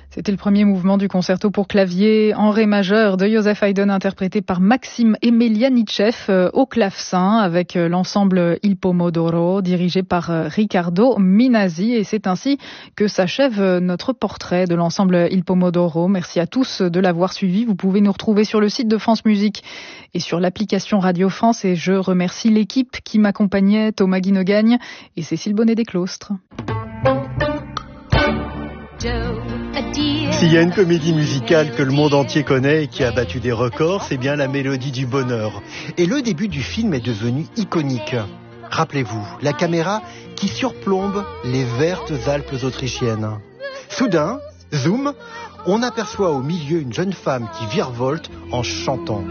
C'était le premier mouvement du concerto pour clavier en ré majeur de Joseph Haydn, interprété par Maxime Emelianitchev au clavecin avec l'ensemble Il Pomodoro dirigé par Riccardo Minasi. Et c'est ainsi que s'achève notre portrait de l'ensemble Il Pomodoro. Merci à tous de l'avoir suivi. Vous pouvez nous retrouver sur le site de France Musique et sur l'application Radio France. Et je remercie l'équipe qui m'accompagnait, Thomas Guinogagne et Cécile Bonnet-Desclostres. S'il y a une comédie musicale que le monde entier connaît et qui a battu des records, c'est bien La Mélodie du Bonheur. Et le début du film est devenu iconique. Rappelez-vous, la caméra qui surplombe les vertes Alpes autrichiennes. Soudain, zoom, on aperçoit au milieu une jeune femme qui virevolte en chantant.